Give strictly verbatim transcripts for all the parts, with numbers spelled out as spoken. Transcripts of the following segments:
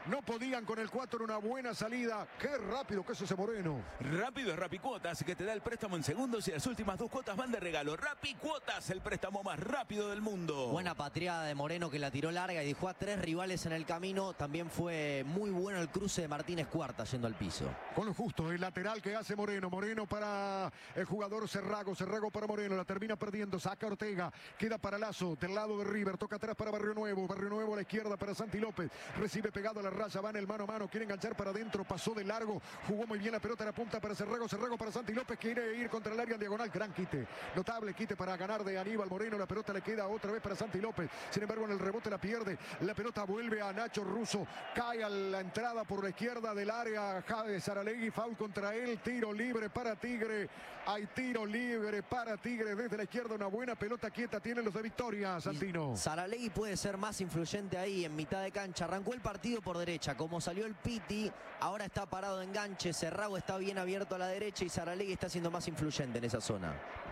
No podían con el cuatro, una buena salida. Qué rápido que es ese Moreno. Rápido es Rapicuotas, que te da el préstamo en segundos y las últimas dos cuotas van de regalo. Rapicuotas, el préstamo más rápido del mundo. Buena patriada de Moreno, que la tiró larga y dejó a tres rivales en el camino. También fue muy bueno el cruce de Martínez Cuarta yendo al piso. Con lo justo, el lateral que hace Moreno. Moreno para el jugador Cerrago. Cerrago para Moreno. La termina perdiendo. Saca Ortega. Queda para Lazo. Del lado de River. Toca atrás para Barrio Nuevo. Barrio Nuevo a la izquierda para Santi López. Recibe pegado a la raya. Va en el mano a mano. Quiere enganchar para adentro. Pasó de largo. Jugó muy bien la pelota. La punta para Cerrago. Cerrago para Santi López. Quiere ir contra el área en diagonal. Gran quite. Notable quite para ganar de Aníbal Moreno. La pelota le queda otra vez para Santi López. Sin embargo, en el rebote la pierde. La pelota vuelve a Nacho Russo. Cae a la entrada por la izquierda del área. Jade Saralegui. Foul contra él. Tiro libre para Tigre. Hay tiro libre para Tigre desde la izquierda. Una buena pelota quieta tienen los de Victoria, Santino. Saralegui puede ser más influyente ahí en mitad de cancha. Arrancó el partido por derecha. Como salió el Piti, ahora está parado de enganche. Cerrago está bien abierto a la derecha y Saralegui está siendo más influyente en esa zona.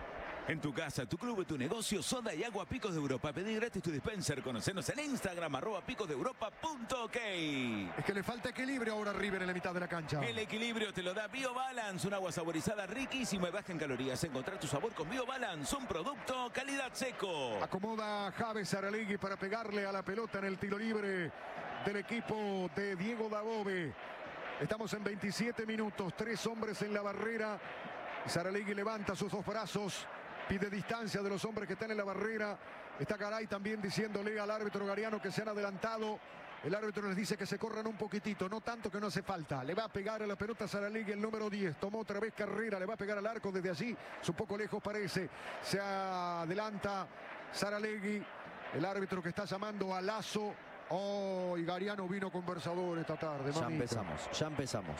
En tu casa, tu club, tu negocio, soda y agua Picos de Europa. Pedí gratis tu dispenser. Conocenos en Instagram, arroba picos de europa punto ok. Es que le falta equilibrio ahora a River en la mitad de la cancha. El equilibrio te lo da BioBalance, un agua saborizada riquísima y baja en calorías. Encontrar tu sabor con BioBalance, un producto calidad seco. Acomoda Javes Saralegui para pegarle a la pelota en el tiro libre del equipo de Diego Dabove. Estamos en veintisiete minutos, tres hombres en la barrera. Saralegui levanta sus dos brazos. Pide distancia de los hombres que están en la barrera. Está Garay también diciéndole al árbitro Gariano que se han adelantado. El árbitro les dice que se corran un poquitito, no tanto, que no hace falta. Le va a pegar a la pelota Saralegui, el número diez. Tomó otra vez carrera, le va a pegar al arco desde allí. Es un poco lejos parece. Se adelanta Saralegui. El árbitro que está llamando a Lazo. Oh, y Gariano vino conversador esta tarde. Ya mamita. empezamos, ya empezamos.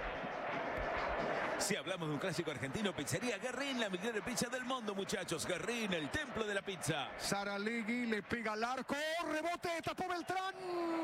Si hablamos de un clásico argentino, Pizzería Guerrín, la mejor pizza del mundo, muchachos. Guerrín, el templo de la pizza. Saralegui le pega al arco. Rebote, tapó Beltrán.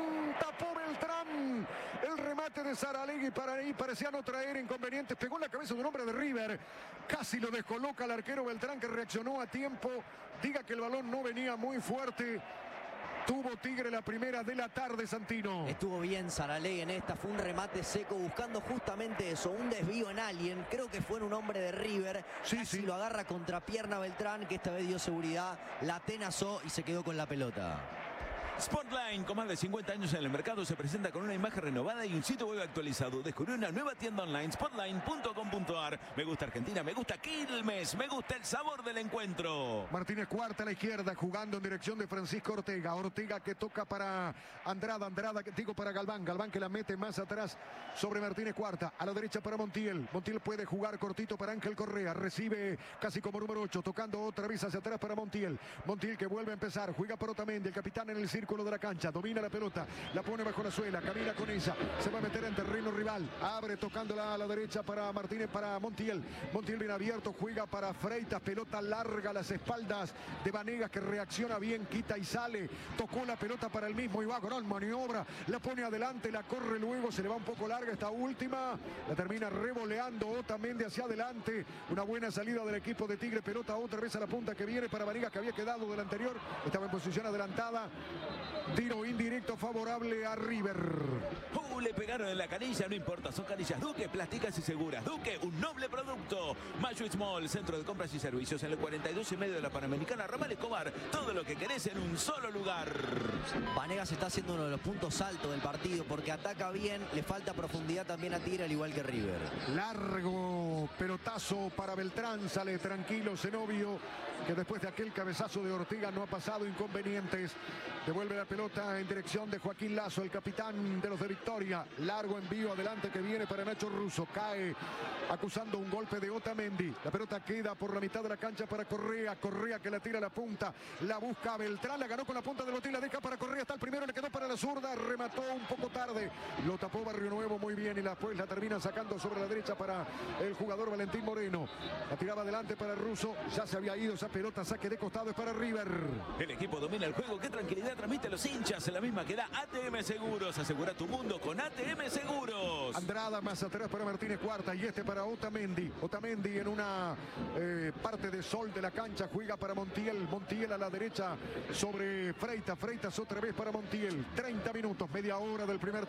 Tapó Beltrán. El remate de Saralegui para ahí parecía no traer inconvenientes. Pegó en la cabeza de un hombre de River. Casi lo descoloca el arquero Beltrán, que reaccionó a tiempo. Diga que el balón no venía muy fuerte. Tuvo Tigre la primera de la tarde, Santino. Estuvo bien Saralegui en esta, fue un remate seco buscando justamente eso, un desvío en alguien. Creo que fue en un hombre de River. Sí, Casi sí. lo agarra contra pierna Beltrán, que esta vez dio seguridad, la atenazó y se quedó con la pelota. Sportline, con más de cincuenta años en el mercado, se presenta con una imagen renovada y un sitio web actualizado. Descubrió una nueva tienda online, sportline punto com punto ar. Me gusta Argentina, me gusta Quilmes, me gusta el sabor del encuentro. Martínez Cuarta a la izquierda, jugando en dirección de Francisco Ortega. Ortega que toca para Andrada, Andrada que digo para Galván. Galván que la mete más atrás sobre Martínez Cuarta. A la derecha para Montiel. Montiel puede jugar cortito para Ángel Correa. Recibe casi como número ocho, tocando otra vez hacia atrás para Montiel. Montiel que vuelve a empezar, juega para Otamendi, el capitán en el círculo de la cancha, domina la pelota, la pone bajo la suela, camina con ella, se va a meter en terreno rival, abre tocándola a la derecha para Martínez, para Montiel. Montiel bien abierto, juega para Freitas, pelota larga a las espaldas de Vanegas, que reacciona bien, quita y sale, tocó la pelota para el mismo y va, gran maniobra, la pone adelante, la corre luego, se le va un poco larga esta última, la termina revoleando Otamendi hacia adelante, una buena salida del equipo de Tigre, pelota otra vez a la punta que viene para Vanegas, que había quedado del anterior, estaba en posición adelantada. Tiro indirecto favorable a River. Uh, le pegaron en la canilla, no importa, son canillas Duque, plásticas y seguras. Duque, un noble producto. Mayo Small, centro de compras y servicios en el cuarenta y dos y medio de la Panamericana, Ramal Escobar. Todo lo que querés en un solo lugar. Vanegas está haciendo uno de los puntos altos del partido porque ataca bien, le falta profundidad también a Tigre, al igual que River. Largo pelotazo para Beltrán, sale tranquilo Zenobio, que después de aquel cabezazo de Ortega no ha pasado inconvenientes. Devuelve la pelota en dirección de Joaquín Lazo, el capitán de los de Victoria. Largo envío adelante que viene para Nacho Russo. Cae acusando un golpe de Otamendi. La pelota queda por la mitad de la cancha para Correa. Correa que la tira a la punta. La busca Beltrán. La ganó con la punta del botín. La deja para Correa. Está el primero. Le quedó para la zurda. Remató un poco tarde. Lo tapó Barrio Nuevo muy bien. Y después la termina sacando sobre la derecha para el jugador Valentín Moreno. La tiraba adelante para Russo. Ya se había ido esa pelota. Saque de costado es para River. El equipo domina el juego. Qué tranquilidad transmite a los hinchas. En la misma que da A T M Seguros. Asegura tu mundo con A T M Seguros. Andrada más atrás para Martínez Cuarta y este para Otamendi. Otamendi en una eh, parte de sol de la cancha juega para Montiel. Montiel a la derecha sobre Freitas. Freitas otra vez para Montiel. treinta minutos, media hora del primer